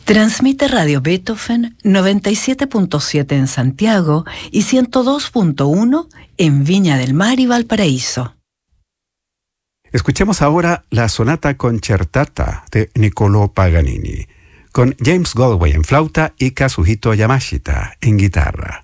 Transmite Radio Beethoven 97.7 en Santiago y 102.1 en Viña del Mar y Valparaíso. Escuchemos ahora la sonata concertata de Niccolò Paganini, con James Galway en flauta y Kazuhito Yamashita en guitarra.